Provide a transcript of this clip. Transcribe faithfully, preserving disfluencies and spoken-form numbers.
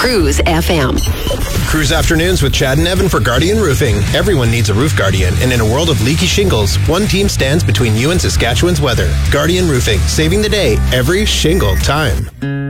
Cruise F M. Cruise Afternoons with Chad and Evan for Guardian Roofing. Everyone needs a roof guardian, and in a world of leaky shingles, one team stands between you and Saskatchewan's weather. Guardian Roofing, saving the day every shingle time.